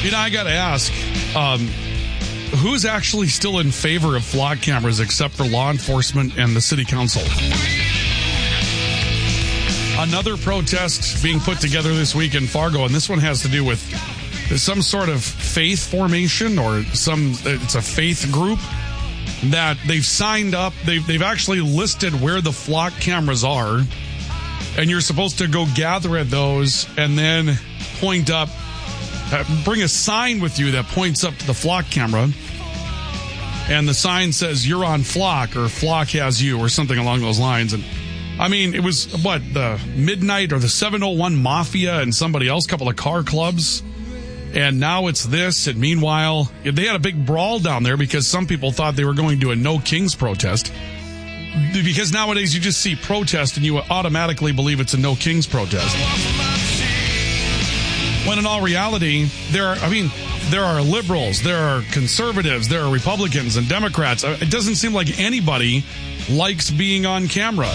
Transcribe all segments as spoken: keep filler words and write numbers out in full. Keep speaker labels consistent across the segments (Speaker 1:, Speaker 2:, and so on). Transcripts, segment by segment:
Speaker 1: You know, I got to ask, um, who's actually still in favor of flock cameras except for law enforcement and the city council? Another protest being put together this week in Fargo, and this one has to do with some sort of faith formation or some, it's a faith group that they've signed up. They've, they've actually listed where the flock cameras are, and you're supposed to go gather at those and then point up, bring a sign with you that points up to the flock camera, and the sign says you're on flock or flock has you or something along those lines. And I mean, it was what, the Midnight or the seven oh one Mafia and somebody else, couple of car clubs, and now it's this. And meanwhile, they had a big brawl down there because some people thought they were going to a No Kings protest, because nowadays you just see protest and you automatically believe it's a No Kings protest. When in all reality, there are, I mean, there are liberals, there are conservatives, there are Republicans and Democrats. It doesn't seem like anybody likes being on camera.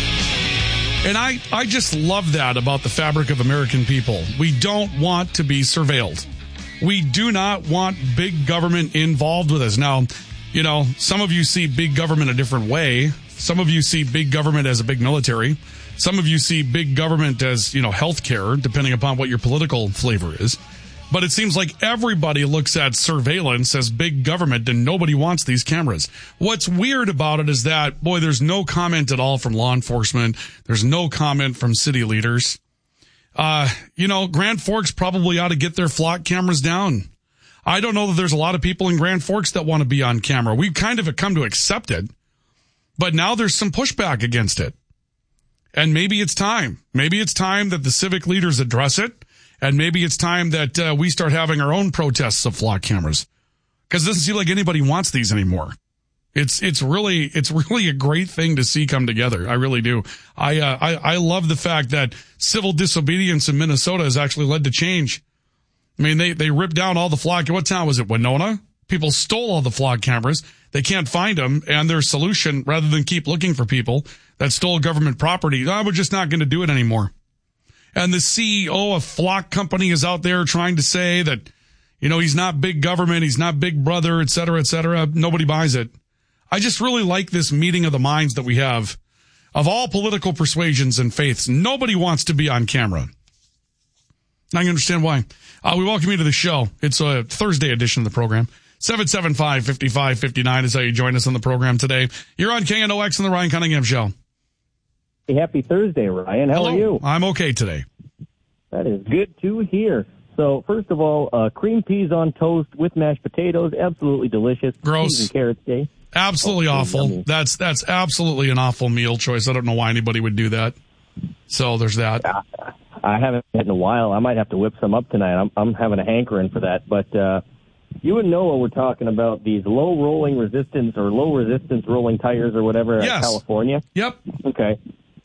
Speaker 1: And I, I just love that about the fabric of American people. We don't want to be surveilled. We do not want big government involved with us. Now, you know, some of you see big government a different way. Some of you see big government as a big military. Some of you see big government as, you know, healthcare, depending upon what your political flavor is. But it seems like everybody looks at surveillance as big government, and nobody wants these cameras. What's weird about it is that, boy, there's no comment at all from law enforcement. There's no comment from city leaders. Uh, you know, Grand Forks probably ought to get their flock cameras down. I don't know that there's a lot of people in Grand Forks that want to be on camera. We've kind of come to accept it, but now there's some pushback against it. And maybe it's time. Maybe it's time that the civic leaders address it. And maybe it's time that uh, we start having our own protests of flock cameras, because it doesn't seem like anybody wants these anymore. It's it's really it's really a great thing to see come together. I really do. I uh, I, I love the fact that civil disobedience in Minnesota has actually led to change. I mean, they they ripped down all the flock. What town was it? Winona? People stole all the flock cameras. They can't find them, and their solution, rather than keep looking for people that stole government property, oh, we're just not going to do it anymore. And the C E O of Flock Company is out there trying to say that, you know, he's not big government, he's not big brother, et cetera, et cetera. Nobody buys it. I just really like this meeting of the minds that we have of all political persuasions and faiths. Nobody wants to be on camera. I can understand why. Uh, we welcome you to the show. It's a Thursday edition of the program. seven seven five, five five five nine is how you join us on the program today. You're on K N O X and the Ryan Cunningham Show.
Speaker 2: Happy Thursday, Ryan. How
Speaker 1: Hello.
Speaker 2: are you?
Speaker 1: I'm okay today.
Speaker 2: That is good to hear. So, first of all, uh, cream peas on toast with mashed potatoes, absolutely delicious.
Speaker 1: Gross.
Speaker 2: Peas and carrots day.
Speaker 1: Absolutely
Speaker 2: oh,
Speaker 1: awful.
Speaker 2: Yummy.
Speaker 1: That's that's absolutely an awful meal choice. I don't know why anybody would do that. So there's that.
Speaker 2: I, I haven't had in a while. I might have to whip some up tonight. I'm, I'm having a hankering for that. But uh, you and Noah were talking about these low rolling resistance or low resistance rolling tires or whatever
Speaker 1: Yes.
Speaker 2: in California.
Speaker 1: Yep.
Speaker 2: Okay.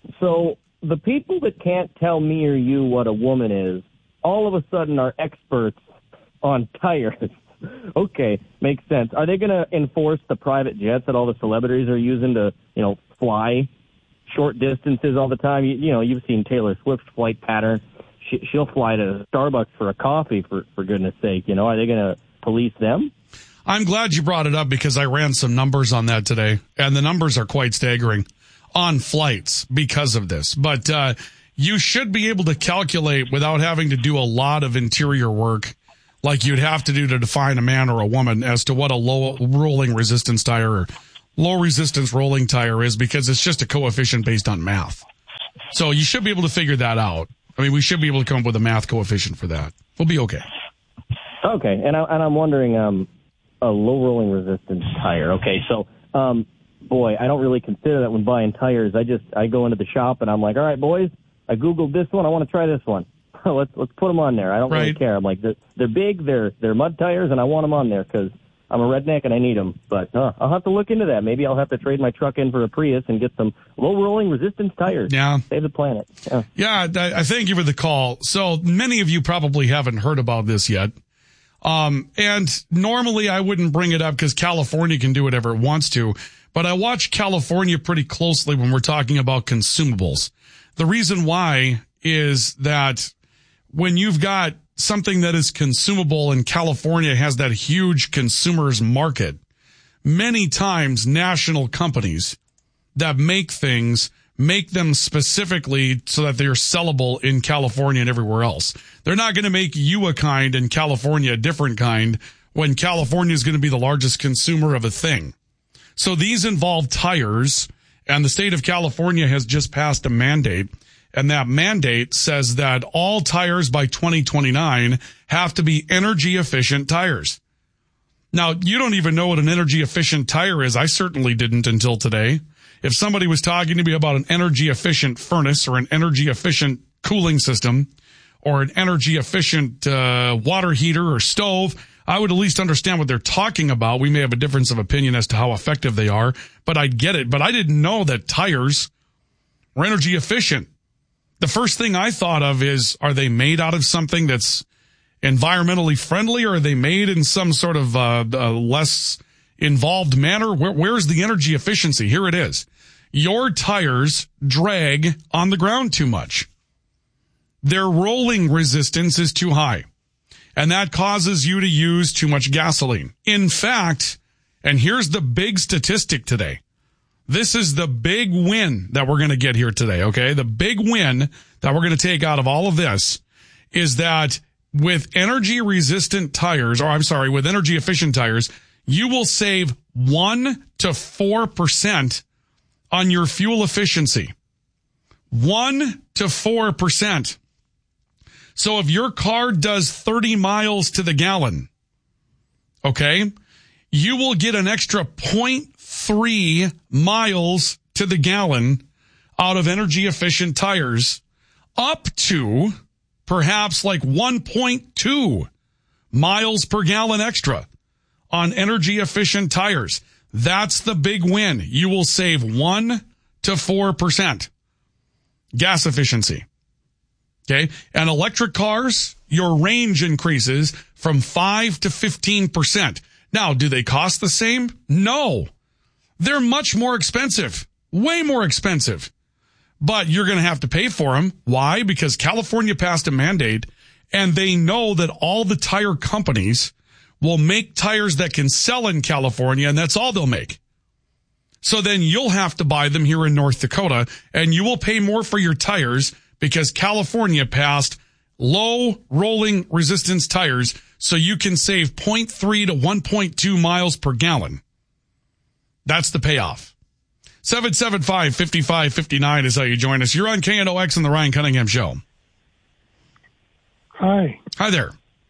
Speaker 2: So the people that can't tell me or you what a woman is, all of a sudden are experts on tires. Okay, makes sense. Are they going to enforce the private jets that all the celebrities are using to, you know, fly short distances all the time? You, you know, you've seen Taylor Swift's flight pattern. She, she'll fly to Starbucks for a coffee, for, for goodness sake. You know, are they going to police them?
Speaker 1: I'm glad you brought it up because I ran some numbers on that today, and the numbers are quite staggering on flights because of this. But uh, you should be able to calculate without having to do a lot of interior work like you'd have to do to define a man or a woman as to what a low rolling resistance tire or low resistance rolling tire is, because it's just a coefficient based on math. So you should be able to figure that out. I mean, we should be able to come up with a math coefficient for that. We'll be okay.
Speaker 2: Okay, and, I, and I'm wondering, um, a low rolling resistance tire. Okay, so, um, boy, I don't really consider that when buying tires. I just, I go into the shop and I'm like, all right, boys, I Googled this one. I want to try this one. let's, let's put them on there. I don't
Speaker 1: right.
Speaker 2: really care. I'm like, they're, they're big, they're, they're mud tires, and I want them on there because I'm a redneck and I need them. But uh, I'll have to look into that. Maybe I'll have to trade my truck in for a Prius and get some low rolling resistance tires.
Speaker 1: Yeah.
Speaker 2: Save the planet. Yeah.
Speaker 1: Yeah. I, I thank you for the call. So many of you probably haven't heard about this yet. Um, and normally I wouldn't bring it up because California can do whatever it wants to, but I watch California pretty closely when we're talking about consumables. The reason why is that when you've got something that is consumable and California has that huge consumers market, many times national companies that make things make them specifically so that they're sellable in California and everywhere else. They're not going to make you a kind and California a different kind when California is going to be the largest consumer of a thing. So these involve tires, and the state of California has just passed a mandate, and that mandate says that all tires by twenty twenty-nine have to be energy efficient tires. Now, you don't even know what an energy efficient tire is. I certainly didn't until today. If somebody was talking to me about an energy efficient furnace or an energy efficient cooling system or an energy efficient uh, water heater or stove, I would at least understand what they're talking about. We may have a difference of opinion as to how effective they are, but I'd get it. But I didn't know that tires were energy efficient. The first thing I thought of is, are they made out of something that's environmentally friendly, or are they made in some sort of uh, uh, less involved manner? Where, where's the energy efficiency? Here it is. Your tires drag on the ground too much. Their rolling resistance is too high, and that causes you to use too much gasoline. In fact, and here's the big statistic today. This is the big win that we're going to get here today, okay? The big win that we're going to take out of all of this is that with energy-resistant tires, or I'm sorry, with energy-efficient tires, you will save one to four percent on your fuel efficiency. one to four percent. So if your car does thirty miles to the gallon, okay, you will get an extra zero point three miles to the gallon out of energy-efficient tires, up to perhaps like one point two miles per gallon extra on energy-efficient tires. That's the big win. You will save one to four percent gas efficiency. Okay. And electric cars, your range increases from five to fifteen percent. Now, do they cost the same? No. They're much more expensive. Way more expensive. But you're going to have to pay for them. Why? Because California passed a mandate, and they know that all the tire companies will make tires that can sell in California, and that's all they'll make. So then you'll have to buy them here in North Dakota, and you will pay more for your tires because California passed low rolling resistance tires, so you can save zero point three to one point two miles per gallon. That's the payoff. seven seven five, five five five nine is how you join us. You're on K N O X and the Ryan Cunningham Show.
Speaker 3: Hi.
Speaker 1: Hi there.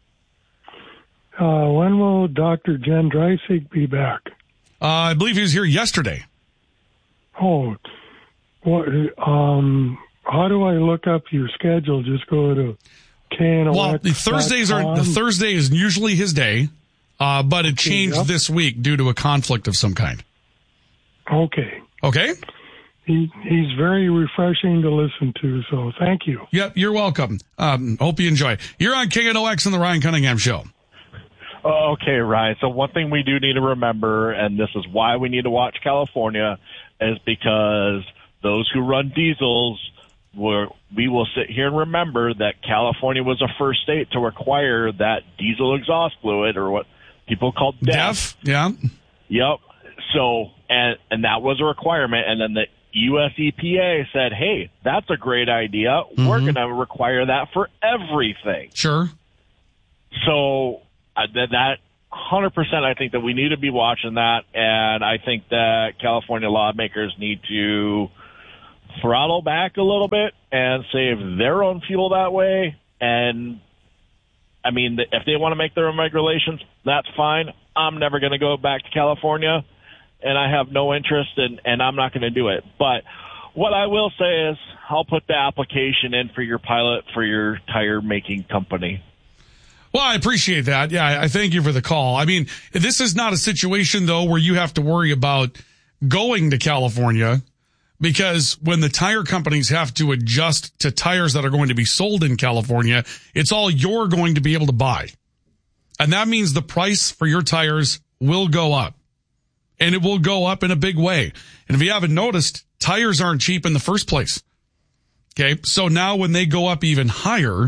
Speaker 3: Uh, when will Doctor Jen Dreisig be back?
Speaker 1: Uh, I believe he was here yesterday.
Speaker 3: Oh, what? Um, how do I look up your schedule? Just go to K N O X.
Speaker 1: Well, the Thursdays are the Thursday is usually his day, uh, but it changed yep. this week due to a conflict of some kind.
Speaker 3: Okay.
Speaker 1: Okay.
Speaker 3: He, he's very refreshing to listen to, so thank you.
Speaker 1: Yep, you're welcome. Um, hope you enjoy. You're on K N O X and the Ryan Cunningham Show.
Speaker 4: Okay, Ryan. So one thing we do need to remember, and this is why we need to watch California, is because those who run diesels, were, we will sit here and remember that California was the first state to require that diesel exhaust fluid, or what people call D E F.
Speaker 1: D E F, yeah.
Speaker 4: Yep. So, and, and that was a requirement, and then the U S E P A said, hey, that's a great idea. Mm-hmm. We're going to require that for everything.
Speaker 1: Sure.
Speaker 4: So uh, that, that one hundred percent I think that we need to be watching that, and I think that California lawmakers need to throttle back a little bit and save their own fuel that way. And, I mean, if they want to make their own regulations, that's fine. I'm never going to go back to California, and I have no interest, in, and I'm not going to do it. But what I will say is I'll put the application in for your pilot for your tire-making company.
Speaker 1: Well, I appreciate that. Yeah, I thank you for the call. I mean, this is not a situation, though, where you have to worry about going to California, because when the tire companies have to adjust to tires that are going to be sold in California, it's all you're going to be able to buy. And that means the price for your tires will go up. And it will go up in a big way. And if you haven't noticed, tires aren't cheap in the first place. Okay, so now when they go up even higher,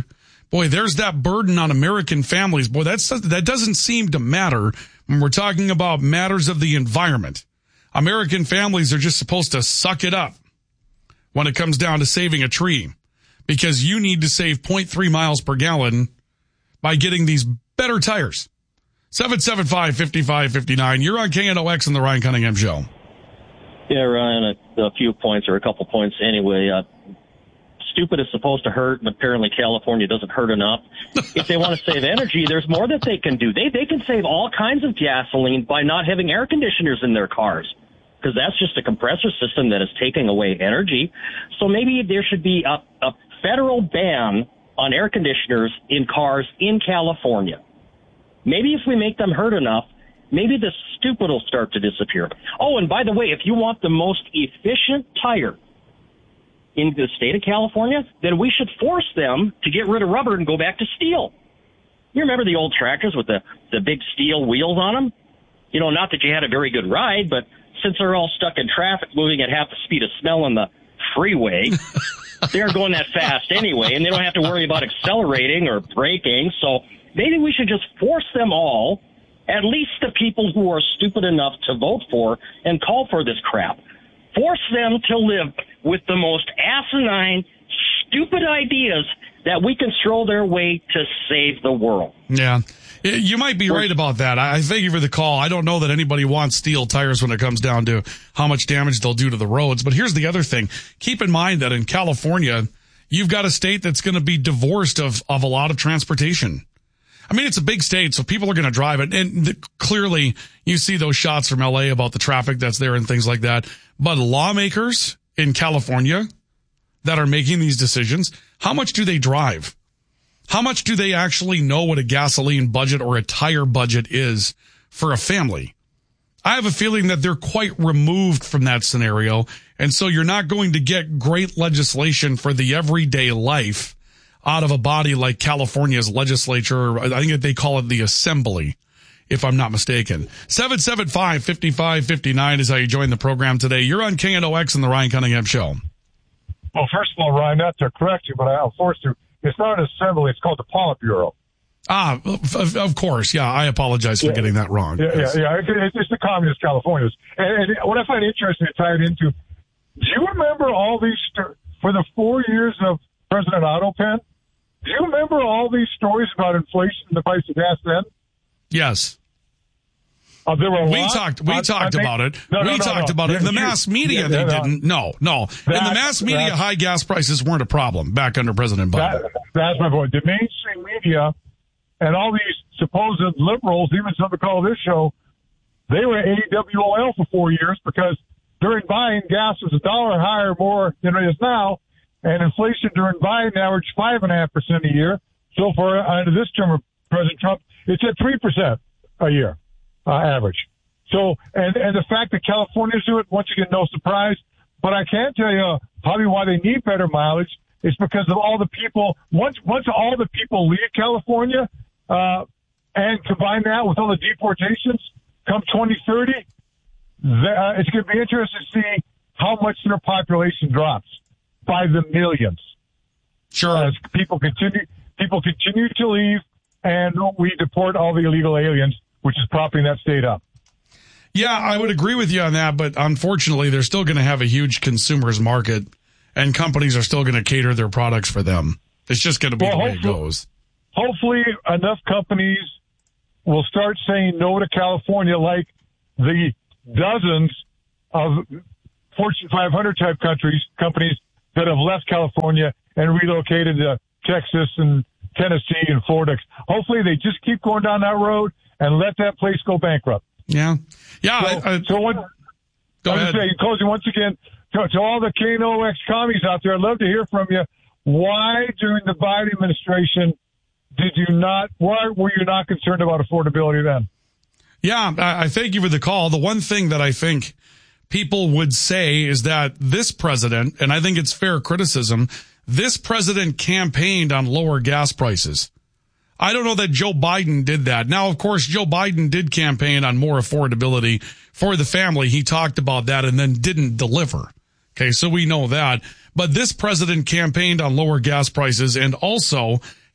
Speaker 1: Boy, there's that burden on American families. Boy, that's, that doesn't seem to matter when we're talking about matters of the environment. American families are just supposed to suck it up when it comes down to saving a tree, because you need to save zero point three miles per gallon by getting these better tires. seven seven five, five five five nine. You're on K N O X and the Ryan Cunningham Show.
Speaker 5: Yeah, Ryan, a, a few points or a couple points anyway. Uh, stupid is supposed to hurt, and apparently California doesn't hurt enough. If they want to save energy, there's more that they can do. They they can save all kinds of gasoline by not having air conditioners in their cars, because that's just a compressor system that is taking away energy. So maybe there should be a, a federal ban on air conditioners in cars in California. Maybe if we make them hurt enough, maybe the stupid will start to disappear. Oh, and by the way, if you want the most efficient tire in the state of California, then we should force them to get rid of rubber and go back to steel. You remember the old tractors with the, the big steel wheels on them? You know, not that you had a very good ride, but since they're all stuck in traffic moving at half the speed of smell on the freeway, they're going that fast anyway, and they don't have to worry about accelerating or braking. So maybe we should just force them all, at least the people who are stupid enough to vote for and call for this crap, force them to live with the most asinine, stupid ideas that we can stroll their way to save the world.
Speaker 1: Yeah. You might be right about that. I thank you for the call. I don't know that anybody wants steel tires when it comes down to how much damage they'll do to the roads. But here's the other thing. Keep in mind that in California, you've got a state that's going to be divorced of, of a lot of transportation. I mean, it's a big state, so people are going to drive it. And the, clearly, you see those shots from L A about the traffic that's there and things like that. But lawmakers in California that are making these decisions, how much do they drive? How much do they actually know what a gasoline budget or a tire budget is for a family? I have a feeling that they're quite removed from that scenario. And so you're not going to get great legislation for the everyday life out of a body like California's legislature. I think they call it the Assembly, if I'm not mistaken. seven seven five, five five five nine is how you join the program today. You're on K N O X and the Ryan Cunningham Show.
Speaker 3: Well, first of all, Ryan, not to correct you, but I'm forced to. It's not an assembly. It's called the Politburo.
Speaker 1: Ah, of, of course. Yeah, I apologize for
Speaker 3: yeah.
Speaker 1: getting that wrong.
Speaker 3: Yeah,
Speaker 1: yes.
Speaker 3: yeah, yeah. It's the communist Californians. And, and what I find interesting to tie it into, do you remember all these, st- for the four years of President Otto Penn, do you remember all these stories about inflation and the price of gas then?
Speaker 1: Yes.
Speaker 3: Uh, there were a
Speaker 1: we
Speaker 3: lot.
Speaker 1: talked. We
Speaker 3: I,
Speaker 1: talked
Speaker 3: I
Speaker 1: about it.
Speaker 3: No, no,
Speaker 1: we
Speaker 3: no,
Speaker 1: talked
Speaker 3: no.
Speaker 1: about it. In the
Speaker 3: You,
Speaker 1: mass media,
Speaker 3: yeah,
Speaker 1: they
Speaker 3: no,
Speaker 1: didn't. No, no.
Speaker 3: That,
Speaker 1: In the mass media, high gas prices weren't a problem back under President Biden.
Speaker 3: That, that's my point. The mainstream media and all these supposed liberals, even some that call this show, they were A W O L for four years because during Biden, gas was a dollar higher more than it is now, and inflation during Biden averaged five and a half percent a year. So for under this term of President Trump, it's at three percent a year uh, average. So, and, and the fact that Californians do it, once again, no surprise. But I can tell you probably why they need better mileage is because of all the people. Once, once all the people leave California, uh, and combine that with all the deportations come twenty thirty, the, uh, it's going to be interesting to see how much their population drops by the millions.
Speaker 1: Sure.
Speaker 3: As people continue, people continue to leave and we deport all the illegal aliens, which is propping that state up.
Speaker 1: Yeah, I would agree with you on that, but unfortunately, they're still going to have a huge consumers market, and companies are still going to cater their products for them. It's just going to be
Speaker 3: well,
Speaker 1: the way it goes.
Speaker 3: Hopefully, enough companies will start saying no to California, like the dozens of Fortune five hundred type countries, companies that have left California and relocated to Texas and Tennessee and Florida. Hopefully, they just keep going down that road and let that place go bankrupt.
Speaker 1: Yeah. Yeah.
Speaker 3: So,
Speaker 1: I, I,
Speaker 3: so what,
Speaker 1: go
Speaker 3: I'm
Speaker 1: ahead.
Speaker 3: saying, closing once again, to, to all the K N O X commies out there, I'd love to hear from you. Why, during the Biden administration, did you not, why were you not concerned about affordability then?
Speaker 1: Yeah, I, I thank you for the call. The one thing that I think people would say is that this president, and I think it's fair criticism, this president campaigned on lower gas prices. I don't know that Joe Biden did that. Now, of course, Joe Biden did campaign on more affordability for the family. He talked about that and then didn't deliver. Okay, so we know that. But this president campaigned on lower gas prices and also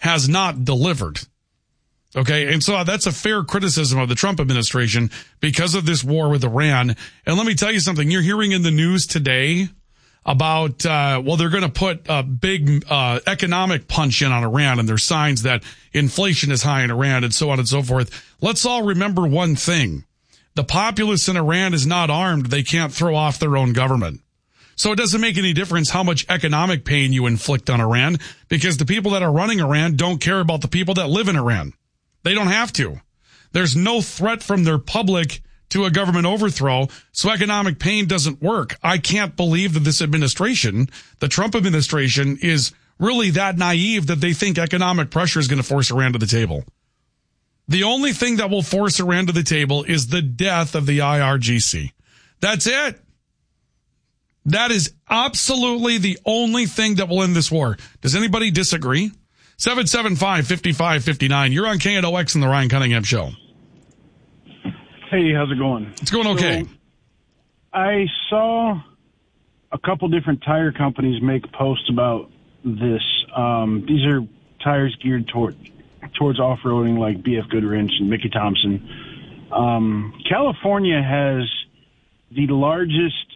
Speaker 1: has not delivered. Okay, and so that's a fair criticism of the Trump administration because of this war with Iran. And let me tell you something. You're hearing in the news today about, uh, well, they're going to put a big uh, economic punch in on Iran, and there's signs that inflation is high in Iran and so on and so forth. Let's all remember one thing. The populace in Iran is not armed. They can't throw off their own government. So it doesn't make any difference how much economic pain you inflict on Iran, because the people that are running Iran don't care about the people that live in Iran. They don't have to. There's no threat from their public to a government overthrow, so economic pain doesn't work. I can't believe that this administration, the Trump administration, is really that naive that they think economic pressure is going to force Iran to the table. The only thing that will force Iran to the table is the death of the I R G C. That's it. That is absolutely the only thing that will end this war. Does anybody disagree? seven seven five, five five five nine. You're on K N O X and the Ryan Cunningham Show.
Speaker 6: Hey, how's it going?
Speaker 1: It's going okay.
Speaker 6: So, I saw a couple different tire companies make posts about this. Um, these are tires geared toward towards off-roading, like B F Goodrich and Mickey Thompson. Um, California has the largest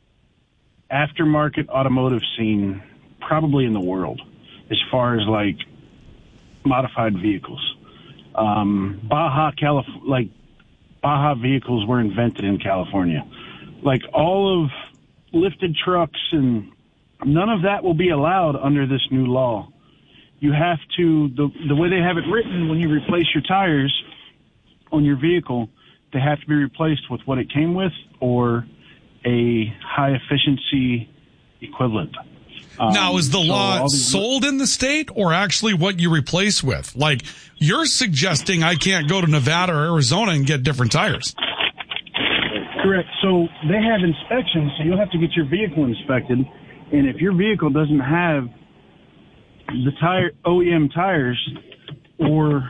Speaker 6: aftermarket automotive scene probably in the world as far as like modified vehicles. Um, Baja, Calif- like Baja vehicles were invented in California. Like all of lifted trucks and none of that will be allowed under this new law. You have to, the, the way they have it written, when you replace your tires on your vehicle, they have to be replaced with what it came with or a high efficiency equivalent. Um,
Speaker 1: now, is the
Speaker 6: so
Speaker 1: law
Speaker 6: these,
Speaker 1: sold in the state or actually what you replace with? Like, you're suggesting I can't go to Nevada or Arizona and get different tires.
Speaker 6: Correct. So they have inspections, so you'll have to get your vehicle inspected. And if your vehicle doesn't have the tire O E M tires or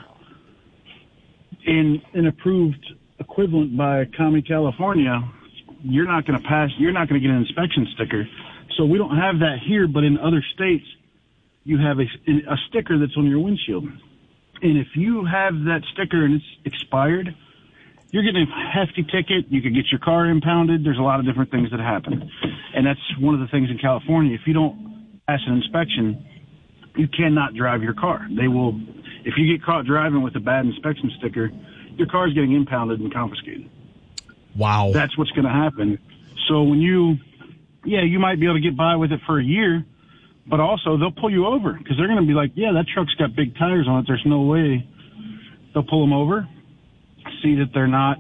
Speaker 6: in an approved equivalent by County California, you're not going to pass. You're not going to get an inspection sticker. So we don't have that here, but in other states, you have a, a sticker that's on your windshield. And if you have that sticker and it's expired, you're getting a hefty ticket. You could get your car impounded. There's a lot of different things that happen. And that's one of the things in California. If you don't pass an inspection, you cannot drive your car. They will, if you get caught driving with a bad inspection sticker, your car is getting impounded and confiscated.
Speaker 1: Wow.
Speaker 6: That's what's going to happen. So when you, yeah, you might be able to get by with it for a year, but also they'll pull you over because they're going to be like, yeah, that truck's got big tires on it. There's no way. They'll pull them over, see that they're not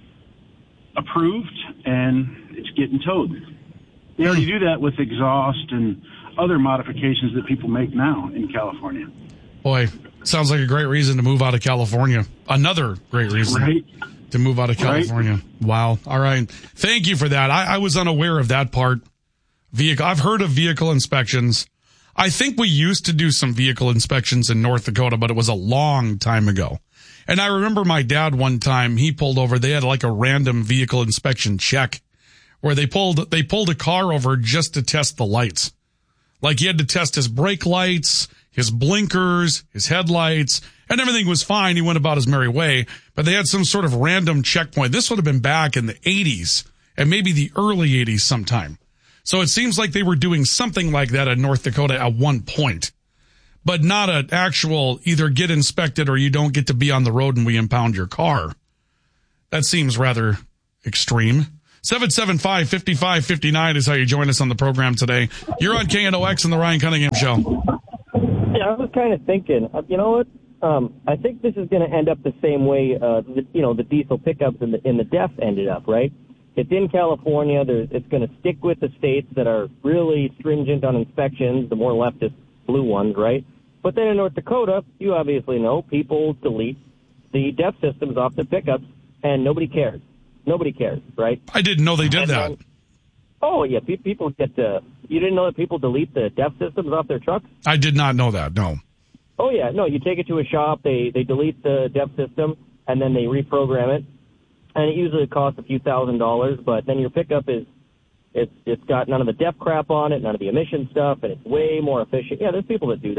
Speaker 6: approved, and it's getting towed. They already do that with exhaust and other modifications that people make now in California.
Speaker 1: Boy, sounds like a great reason to move out of California. Another great reason
Speaker 6: right?
Speaker 1: to move out of California.
Speaker 6: Right?
Speaker 1: Wow. All right. Thank you for that. I, I was unaware of that part. Vehicle. I've heard of vehicle inspections. I think we used to do some vehicle inspections in North Dakota, but it was a long time ago. And I remember my dad one time, he pulled over. They had like a random vehicle inspection check where they pulled, they pulled a car over just to test the lights. Like he had to test his brake lights, his blinkers, his headlights, and everything was fine. He went about his merry way, but they had some sort of random checkpoint. This would have been back in the eighties and maybe the early eighties sometime. So it seems like they were doing something like that in North Dakota at one point, but not an actual either get inspected or you don't get to be on the road and we impound your car. That seems rather extreme. seven seven five, five five five nine is how you join us on the program today. You're on K N O X and the Ryan Cunningham Show.
Speaker 2: Yeah, I was kind of thinking, uh, you know what? Um, I think this is going to end up the same way, uh, the, you know, the diesel pickups and the, and the D E F ended up, right? It's in California. There's, it's going to stick with the states that are really stringent on inspections, the more leftist blue ones, right? But then in North Dakota, you obviously know, people delete the D E F systems off the pickups, and nobody cares. Nobody cares, right?
Speaker 1: I didn't know they did
Speaker 2: and
Speaker 1: that.
Speaker 2: Then, oh, yeah, pe- people get to, you didn't know that people delete the D E F systems off their trucks?
Speaker 1: I did not know that, no.
Speaker 2: Oh, yeah, no, you take it to a shop, they, they delete the D E F system, and then they reprogram it. And it usually costs a few thousand dollars, but then your pickup is, it's it's got none of the D E F crap on it, none of the emission stuff, and it's way more efficient. Yeah, there's people that do that.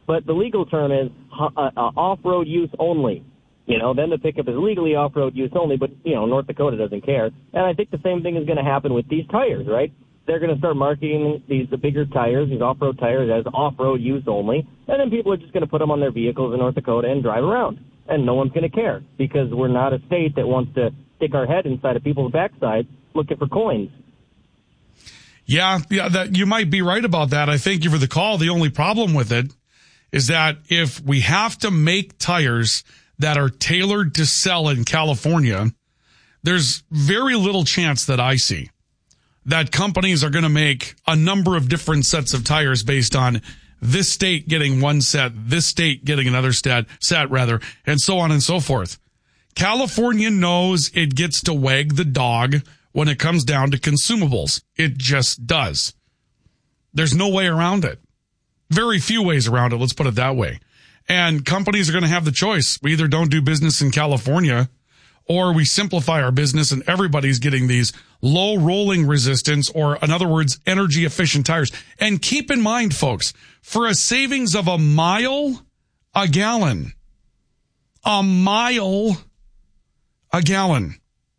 Speaker 2: but the legal term is uh, uh, off-road use only. You know, then the pickup is legally off-road use only, but, you know, North Dakota doesn't care. And I think the same thing is going to happen with these tires, right? They're going to start marketing these the bigger tires, these off-road tires, as off-road use only, and then people are just going to put them on their vehicles in North Dakota and drive around. And no one's going to care because we're not a state that wants to stick our head inside of people's backsides looking for coins.
Speaker 1: Yeah, yeah, that you might be right about that. I thank you for the call. The only problem with it is that if we have to make tires that are tailored to sell in California, there's very little chance that I see that companies are going to make a number of different sets of tires based on this state getting one set, this state getting another set, set rather, and so on and so forth. California knows it gets to wag the dog when it comes down to consumables. It just does. There's no way around it. Very few ways around it, let's put it that way. And companies are going to have the choice. We either don't do business in California or we simplify our business and everybody's getting these low rolling resistance, or in other words, energy efficient tires. And keep in mind, folks, for a savings of a mile a gallon, a mile a gallon.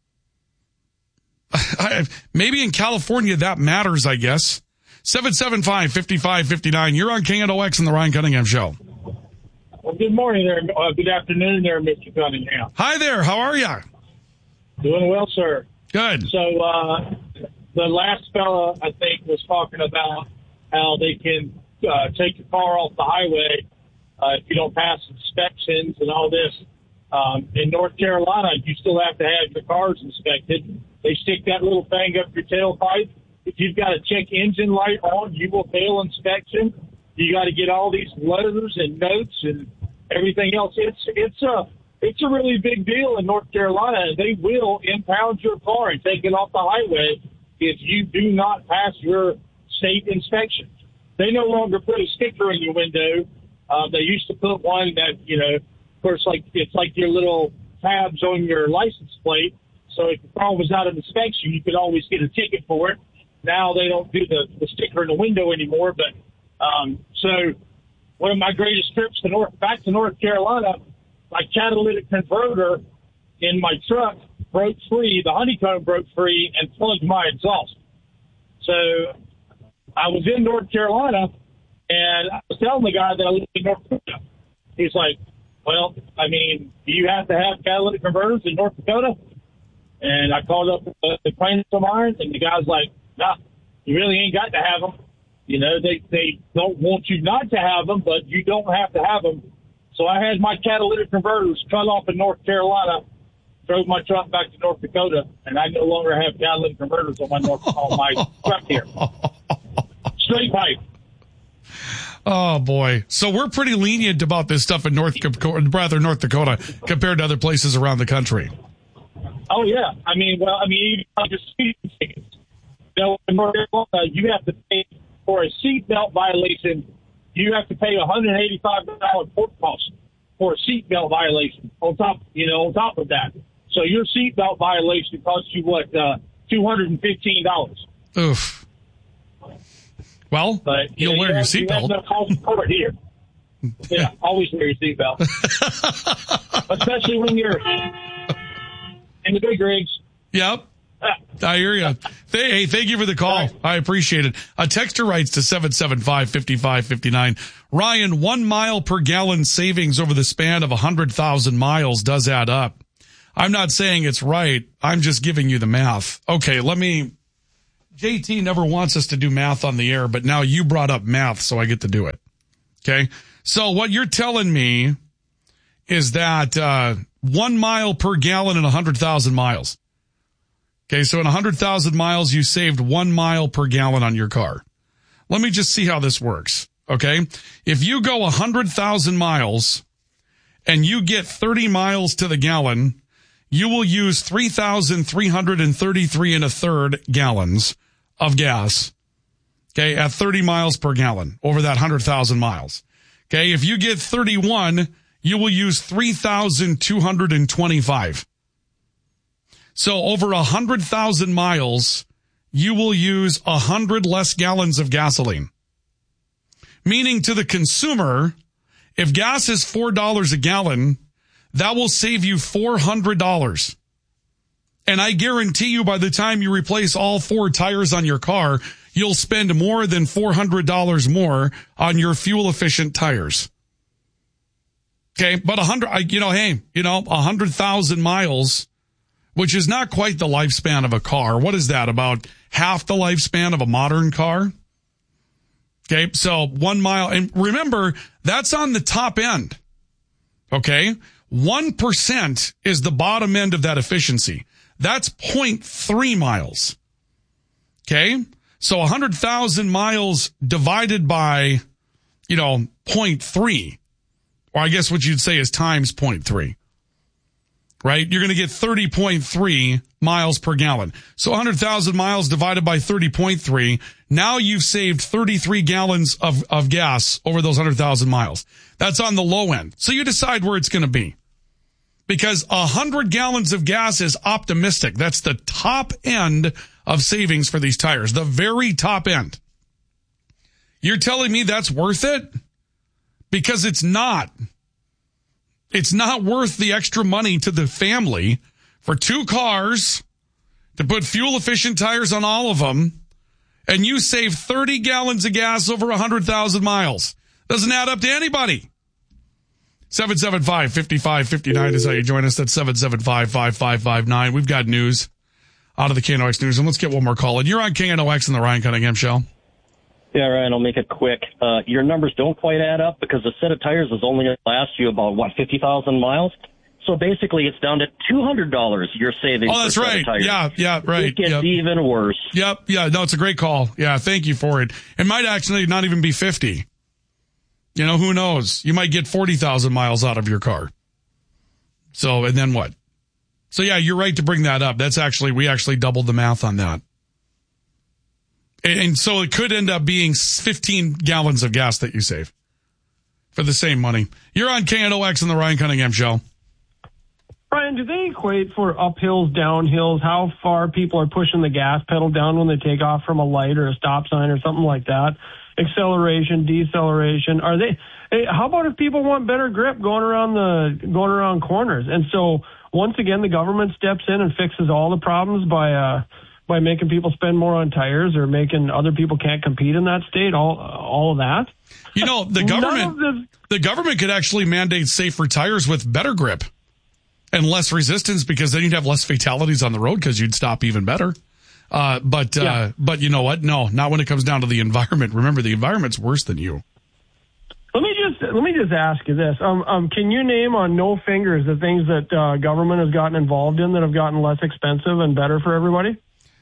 Speaker 1: Maybe in California that matters, I guess. seven seven five, five five five nine. You're on K N O X and the Ryan Cunningham Show.
Speaker 7: Well, good morning there. Uh, good afternoon there, Mister Cunningham.
Speaker 1: Hi there. How are you?
Speaker 7: Doing well, sir.
Speaker 1: Good.
Speaker 7: So uh, the last fella, I think, was talking about how they can uh, take your car off the highway uh, if you don't pass inspections and all this. Um, in North Carolina, you still have to have your cars inspected. They stick that little thing up your tailpipe. If you've got a check engine light on, you will fail inspection. You got to get all these letters and notes and everything else. It's it's a it's a really big deal in North Carolina. They will impound your car and take it off the highway if you do not pass your state inspection. They no longer put a sticker in your window. Uh, they used to put one that, you know, of course, like it's like your little tabs on your license plate. So if the car was out of inspection, you could always get a ticket for it. Now they don't do the, the sticker in the window anymore. But um, so one of my greatest trips to North back to North Carolina, my catalytic converter in my truck broke free. The honeycomb broke free and plugged my exhaust. So I was in North Carolina, and I was telling the guy that I lived in North Dakota. He's like, well, I mean, do you have to have catalytic converters in North Dakota? And I called up uh, the plaintiff of mine, and the guy's like, nah, you really ain't got to have them. You know, they, they don't want you not to have them, but you don't have to have them. So I had my catalytic converters cut off in North Carolina, drove my truck back to North Dakota, and I no longer have catalytic converters on my North, on my truck here. Straight pipe.
Speaker 1: Oh, boy. So we're pretty lenient about this stuff in North, rather North Dakota compared to other places around the country.
Speaker 7: Oh, yeah. I mean, well, I mean, even just speeding tickets. You know, in North Carolina, you have to pay for a seatbelt violation. You have to pay one hundred eighty-five dollars court cost for a seatbelt violation on top, you know, on top of that. So your seatbelt violation costs you, what, uh, two hundred fifteen dollars.
Speaker 1: Oof. Well,
Speaker 7: but, you
Speaker 1: you'll
Speaker 7: know,
Speaker 1: wear
Speaker 7: you
Speaker 1: your
Speaker 7: have, you
Speaker 1: seatbelt.
Speaker 7: have no cause of court here. Yeah, always wear your seatbelt. Especially when you're in the big rigs.
Speaker 1: Yep. I hear you. Hey, thank you for the call. Right. I appreciate it. A texter writes to seven seven five, five five five nine. Ryan, one mile per gallon savings over the span of one hundred thousand miles does add up. I'm not saying it's right. I'm just giving you the math. Okay, let me... J T never wants us to do math on the air, but now you brought up math, so I get to do it. Okay? So what you're telling me is that uh one mile per gallon in one hundred thousand miles. Okay, so in one hundred thousand miles, you saved one mile per gallon on your car. Let me just see how this works, okay? If you go one hundred thousand miles and you get thirty miles to the gallon, you will use three thousand three hundred thirty-three and a third gallons of gas, okay, at thirty miles per gallon over that one hundred thousand miles. Okay, if you get thirty-one, you will use three thousand two hundred twenty-five. So over one hundred thousand miles, you will use one hundred less gallons of gasoline. Meaning to the consumer, If gas is four dollars a gallon, that will save you four hundred dollars. And I guarantee you by the time you replace all four tires on your car, you'll spend more than four hundred dollars more on your fuel-efficient tires. Okay, but one hundred, you know, hey, you know, one hundred thousand miles, which is not quite the lifespan of a car. What is that, about half the lifespan of a modern car? Okay, so one mile, and remember, that's on the top end. Okay, one percent is the bottom end of that efficiency. That's zero point three miles. Okay, so one hundred thousand miles divided by, you know, zero point three, or I guess what you'd say is times zero point three, right? You're going to get thirty point three miles per gallon. So one hundred thousand miles divided by thirty point three. Now you've saved thirty-three gallons of, of gas over those one hundred thousand miles. That's on the low end. So you decide where it's going to be. Because one hundred gallons of gas is optimistic. That's the top end of savings for these tires. The very top end. You're telling me that's worth it? Because it's not. It's not worth the extra money to the family for two cars to put fuel-efficient tires on all of them, and you save thirty gallons of gas over one hundred thousand miles. Doesn't add up to anybody. seven seven five, five five five nine is how you join us. That's seven seven five, five five five nine. We've got news out of the K N O X Newsroom. Let's get one more call in. You're on K N O X and the Ryan Cunningham Show.
Speaker 5: Yeah, Ryan, I'll make it quick. Uh, your numbers don't quite add up because a set of tires is only going to last you about, what, fifty thousand miles? So basically, it's down to two hundred dollars you're saving.
Speaker 1: Oh, that's
Speaker 5: for
Speaker 1: right. Yeah, yeah, right.
Speaker 5: It gets
Speaker 1: yep.
Speaker 5: even worse.
Speaker 1: Yep, yeah, no, it's a great call. Yeah, thank you for it. It might actually not even be fifty. You know, who knows? You might get forty thousand miles out of your car. So, and then what? So, yeah, you're right to bring that up. That's actually, we actually doubled the math on that. And, and so it could end up being fifteen gallons of gas that you save for the same money. You're on K N O X and the Ryan Cunningham Show.
Speaker 8: Ryan, do they equate for uphills, downhills, how far people are pushing the gas pedal down when they take off from a light or a stop sign or something like that? Acceleration, deceleration. Are they? Hey, how about if people want better grip going around the going around corners? And so once again, the government steps in and fixes all the problems by uh, by making people spend more on tires or making other people can't compete in that state. All all of that.
Speaker 1: You know, the government the, the government could actually mandate safer tires with better grip and less resistance, because then you'd have less fatalities on the road because you'd stop even better. Uh, but, uh, yeah. but you know what? No, not when it comes down to the environment. Remember, the environment's worse than you.
Speaker 8: Let me just, let me just ask you this. Um, um, can you name on no fingers the things that, uh, government has gotten involved in that have gotten less expensive and better for everybody?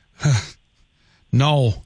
Speaker 1: No.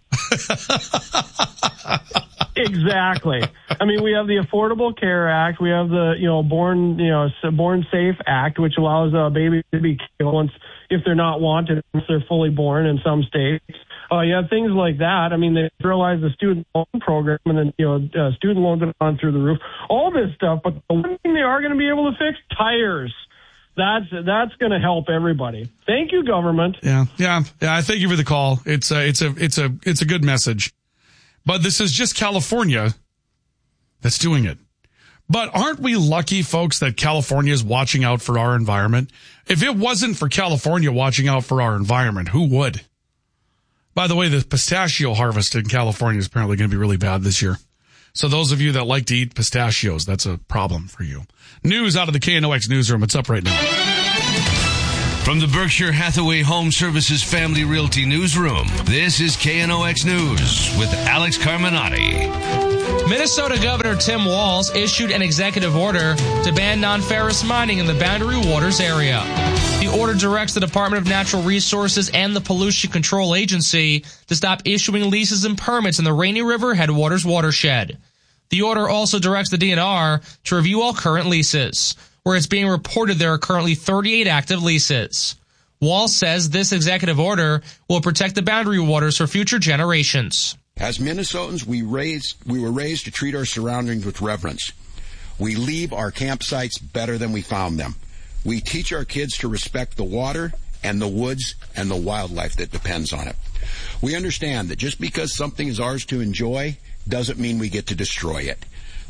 Speaker 8: Exactly. I mean, we have the Affordable Care Act. We have the, you know, Born, you know, Born Safe Act, which allows a baby to be killed once, if they're not wanted, once they're fully born in some states. Uh, you have things like that. I mean, they realize the student loan program, and then, you know, uh, student loans have gone through the roof. All this stuff, but the one thing they are going to be able to fix, tires. That's that's going to help everybody. Thank you, government.
Speaker 1: Yeah, yeah, yeah. I thank you for the call. It's a, it's a, it's a, it's a good message. But this is just California that's doing it. But aren't we lucky, folks, that California is watching out for our environment? If it wasn't for California watching out for our environment, who would? By the way, the pistachio harvest in California is apparently going to be really bad this year. So those of you that like to eat pistachios, that's a problem for you. News out of the K N O X newsroom. It's up right now.
Speaker 9: From the Berkshire Hathaway Home Services Family Realty Newsroom, this is K N O X News with Alex Carminati.
Speaker 10: Minnesota Governor Tim Walz issued an executive order to ban non-ferrous mining in the Boundary Waters area. The order directs the Department of Natural Resources and the Pollution Control Agency to stop issuing leases and permits in the Rainy River Headwaters watershed. The order also directs the D N R to review all current leases, where it's being reported there are currently thirty-eight active leases. Walz says this executive order will protect the boundary waters for future generations.
Speaker 11: As Minnesotans, we raised, we were raised to treat our surroundings with reverence. We leave our campsites better than we found them. We teach our kids to respect the water and the woods and the wildlife that depends on it. We understand that just because something is ours to enjoy doesn't mean we get to destroy it.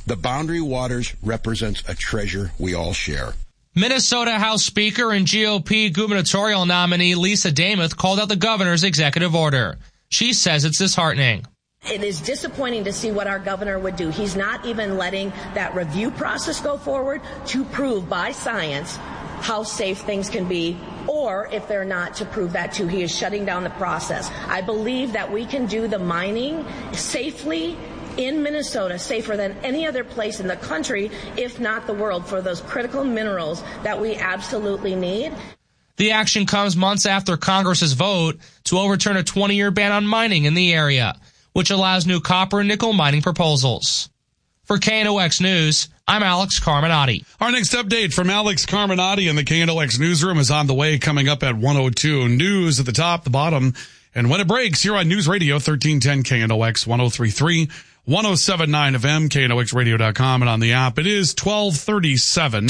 Speaker 11: The Boundary Waters represents a treasure we all share.
Speaker 10: Minnesota House Speaker and G O P gubernatorial nominee Lisa Damuth called out the governor's executive order. She says it's disheartening.
Speaker 12: It is disappointing to see what our governor would do. He's not even letting that review process go forward to prove by science how safe things can be, or if they're not, to prove that too. He is shutting down the process. I believe that we can do the mining safely in Minnesota, safer than any other place in the country, if not the world, for those critical minerals that we absolutely need.
Speaker 10: The action comes months after Congress's vote to overturn a twenty-year ban on mining in the area, which allows new copper and nickel mining proposals. For K N O X News, I'm Alex Carminati.
Speaker 1: Our next update from Alex Carminati in the K N O X newsroom is on the way, coming up at one oh two. News at the top, the bottom, and when it breaks, here on News Radio thirteen ten K N O X one oh three point three, one oh seven point nine F M, K N O X radio dot com, and on the app. It is twelve thirty-seven.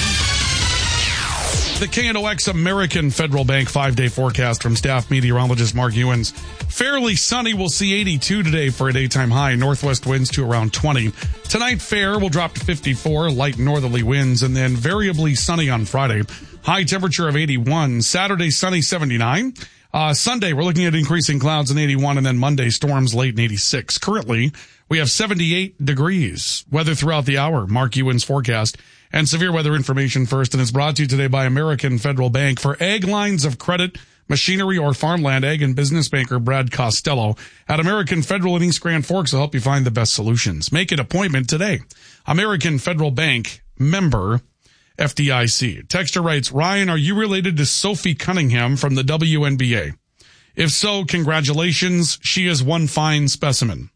Speaker 1: The K N O X American Federal Bank five-day forecast from staff meteorologist Mark Ewens. Fairly sunny. We'll see eighty-two today for a daytime high. Northwest winds to around twenty. Tonight, fair will drop to fifty-four. Light northerly winds, and then variably sunny on Friday. High temperature of eighty-one. Saturday, sunny, seventy-nine. Uh, Sunday, we're looking at increasing clouds in eighty-one, and then Monday, storms late in eighty-six. Currently, we have seventy-eight degrees. Weather throughout the hour. Mark Ewens forecast. And severe weather information first, and it's brought to you today by American Federal Bank. For ag lines of credit, machinery, or farmland, ag and business banker Brad Costello at American Federal in East Grand Forks will help you find the best solutions. Make an appointment today. American Federal Bank, member F D I C. Texter writes, Ryan, are you related to Sophie Cunningham from the W N B A? If so, congratulations. She is one fine specimen.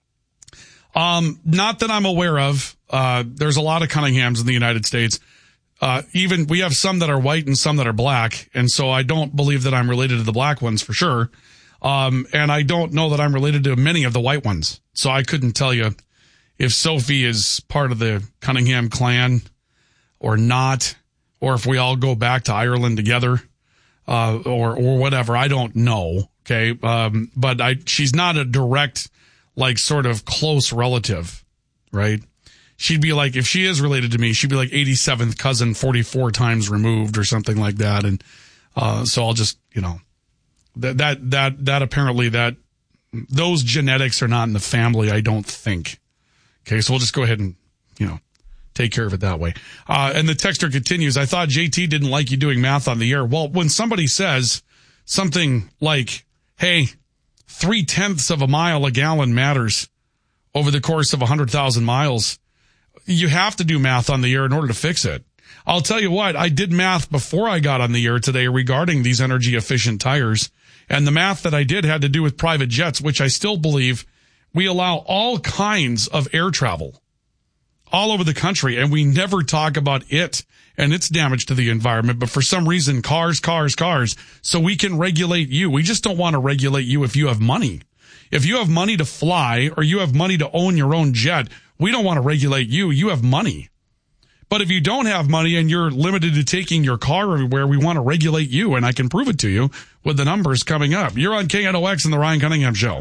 Speaker 1: Um, not that I'm aware of. Uh, there's a lot of Cunninghams in the United States. Uh, even we have some that are white and some that are black. And so I don't believe that I'm related to the black ones for sure. Um, and I don't know that I'm related to many of the white ones. So I couldn't tell you if Sophie is part of the Cunningham clan or not, or if we all go back to Ireland together, uh, or, or whatever. I don't know. Okay. Um, but I, she's not a direct, like sort of close relative, right? She'd be like, if she is related to me, she'd be like eighty-seventh cousin, forty-four times removed or something like that. And, uh, so I'll just, you know, that, that, that, that apparently that those genetics are not in the family, I don't think. Okay. So we'll just go ahead and, you know, take care of it that way. Uh, and the texter continues, I thought J T didn't like you doing math on the air. Well, when somebody says something like, hey, three tenths of a mile a gallon matters over the course of a hundred thousand miles, you have to do math on the air in order to fix it. I'll tell you what, I did math before I got on the air today regarding these energy efficient tires. And the math that I did had to do with private jets, which I still believe we allow all kinds of air travel all over the country. And we never talk about it and its damage to the environment. But for some reason, cars, cars, cars. So we can regulate you. We just don't want to regulate you if you have money. If you have money to fly or you have money to own your own jet, we don't want to regulate you. You have money. But if you don't have money and you're limited to taking your car everywhere, we want to regulate you. And I can prove it to you with the numbers coming up. You're on K N O X and the Ryan Cunningham Show.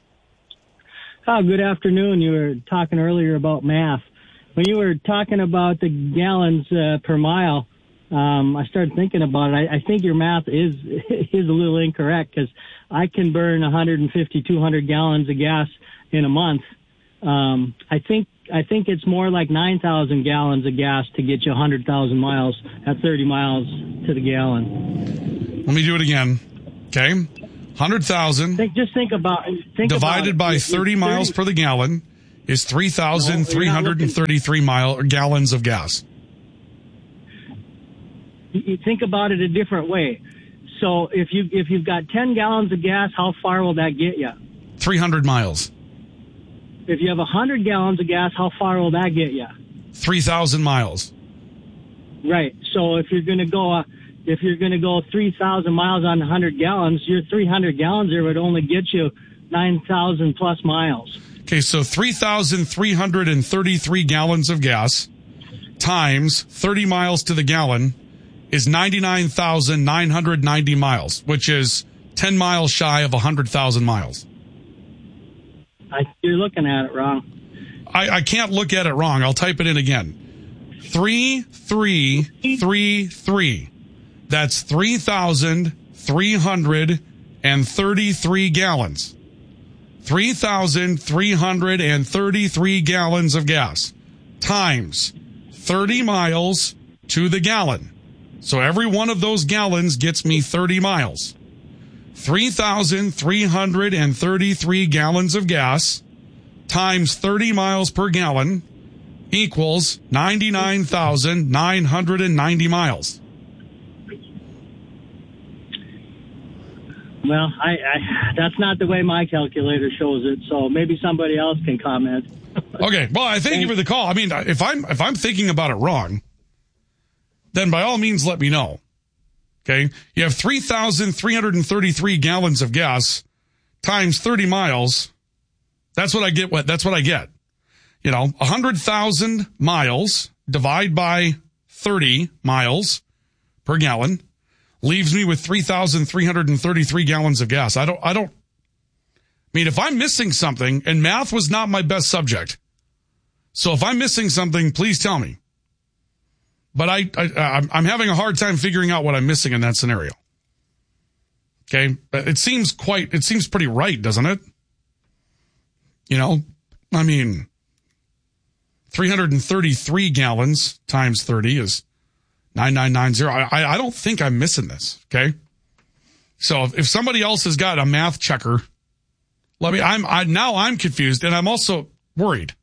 Speaker 13: Oh, good afternoon. You were talking earlier about math. When you were talking about the gallons uh, per mile, um, I started thinking about it. I, I think your math is is a little incorrect because I can burn one fifty, two hundred gallons of gas in a month. Um, I think I think it's more like nine thousand gallons of gas to get you one hundred thousand miles at thirty miles to the gallon.
Speaker 1: Let me do it again. Okay, one hundred thousand.
Speaker 13: Think, just think about think
Speaker 1: divided
Speaker 13: about
Speaker 1: by
Speaker 13: it's,
Speaker 1: thirty
Speaker 13: it's
Speaker 1: miles per the gallon is three thousand three hundred thirty-three no, mile gallons of gas.
Speaker 13: You think about it a different way. So if you if you've got ten gallons of gas, how far will that get you?
Speaker 1: three hundred miles.
Speaker 13: If you have one hundred gallons of gas, how far will that get you?
Speaker 1: three thousand miles.
Speaker 13: Right. So if you're going to go uh, if you're going to go three thousand miles on one hundred gallons, your three hundred gallons there would only get you nine thousand plus miles.
Speaker 1: Okay, so three thousand three hundred thirty-three gallons of gas times thirty miles to the gallon is ninety-nine thousand nine hundred ninety miles, which is ten miles shy of one hundred thousand miles.
Speaker 13: I, you're looking at it wrong.
Speaker 1: I, I can't look at it wrong. I'll type it in again. three three three three. That's three thousand three hundred thirty-three gallons. three thousand three hundred thirty-three gallons of gas times thirty miles to the gallon. So every one of those gallons gets me thirty miles. three thousand three hundred thirty-three gallons of gas times thirty miles per gallon equals ninety-nine thousand nine hundred ninety miles.
Speaker 13: Well, I, I that's not the way my calculator shows it, so maybe somebody else can comment.
Speaker 1: Okay, well, I thank you for the call. I mean, if I'm if I'm thinking about it wrong, then by all means let me know. Okay? You have three thousand three hundred thirty-three gallons of gas times thirty miles. That's what I get. What That's what I get. You know, one hundred thousand miles divide by thirty miles per gallon leaves me with three thousand three hundred thirty-three gallons of gas. I don't, I don't, I mean, if I'm missing something, and math was not my best subject, so if I'm missing something, please tell me. But I, I, I'm having a hard time figuring out what I'm missing in that scenario. Okay. It seems quite, it seems pretty right, doesn't it? You know, I mean, three hundred thirty-three gallons times thirty is nine nine nine zero. I, I don't think I'm missing this. Okay. So if, if somebody else has got a math checker, let me, I'm, I, now I'm confused and I'm also worried.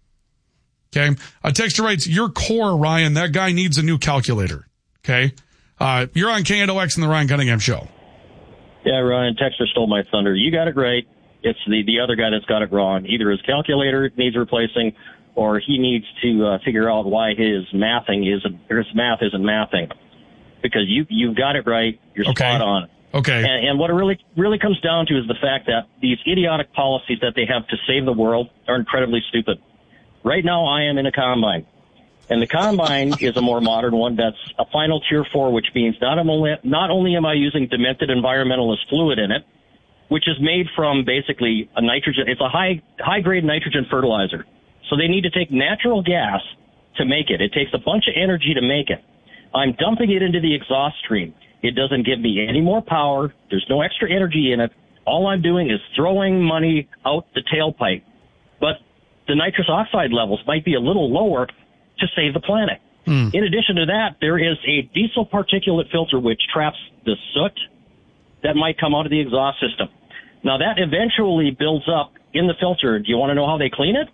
Speaker 1: Okay. A texter writes, your core, Ryan, that guy needs a new calculator. Okay. Uh, you're on K N O X and the Ryan Cunningham Show.
Speaker 5: Yeah, Ryan, texter stole my thunder. You got it right. It's the, the other guy that's got it wrong. Either his calculator needs replacing or he needs to uh, figure out why his mathing is or his math isn't mathing. Because you, you've got it right. You're
Speaker 1: okay.
Speaker 5: spot on.
Speaker 1: Okay.
Speaker 5: And, and what it really, really comes down to is the fact that these idiotic policies that they have to save the world are incredibly stupid. Right now, I am in a combine. And the combine is a more modern one that's a final tier four, which means not only, not only am I using demented environmentalist fluid in it, which is made from basically a nitrogen, it's a high, high grade nitrogen fertilizer. So they need to take natural gas to make it. It takes a bunch of energy to make it. I'm dumping it into the exhaust stream. It doesn't give me any more power. There's no extra energy in it. All I'm doing is throwing money out the tailpipe. But the nitrous oxide levels might be a little lower to save the planet. Mm. In addition to that, there is a diesel particulate filter which traps the soot that might come out of the exhaust system. Now, that eventually builds up in the filter. Do you want to know how they clean it?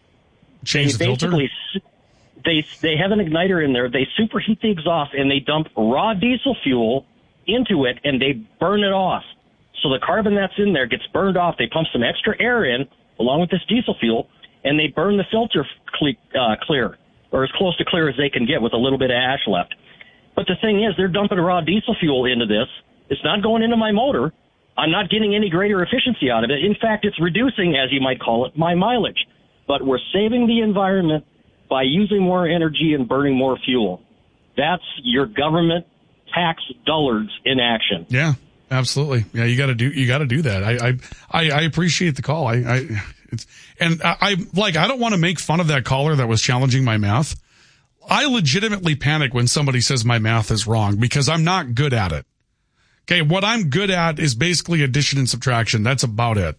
Speaker 1: Change
Speaker 5: they
Speaker 1: the filter?
Speaker 5: They, they have an igniter in there. They superheat the exhaust, and they dump raw diesel fuel into it, and they burn it off. So the carbon that's in there gets burned off. They pump some extra air in, along with this diesel fuel, and they burn the filter cle- uh, clear, or as close to clear as they can get with a little bit of ash left. But the thing is, they're dumping raw diesel fuel into this. It's not going into my motor. I'm not getting any greater efficiency out of it. In fact, it's reducing, as you might call it, my mileage. But we're saving the environment by using more energy and burning more fuel. That's your government tax dullards in action.
Speaker 1: Yeah, absolutely. Yeah, you got to do you got to do that. I, I I I appreciate the call. I, I it's and I, I like I don't want to make fun of that caller that was challenging my math. I legitimately panic when somebody says my math is wrong because I'm not good at it. Okay, what I'm good at is basically addition and subtraction. That's about it.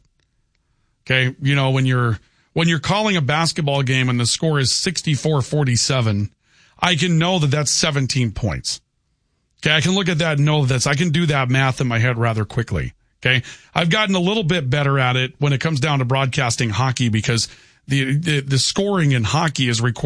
Speaker 1: Okay, you know, when you're when you're calling a basketball game and the score is sixty-four forty-seven, I can know that that's seventeen points. Okay, I can look at that and know that that's, I can do that math in my head rather quickly. Okay, I've gotten a little bit better at it when it comes down to broadcasting hockey because the the, the scoring in hockey is recorded